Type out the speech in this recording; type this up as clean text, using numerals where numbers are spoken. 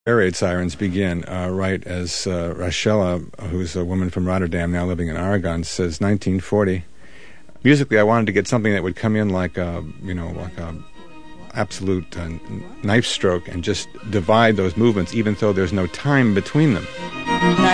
air raid sirens begin, right as Rachela, who's a woman from Rotterdam now living in Oregon, says 1940. Musically, I wanted to get something that would come in like a absolute knife stroke and just divide those movements, even though there's no time between them.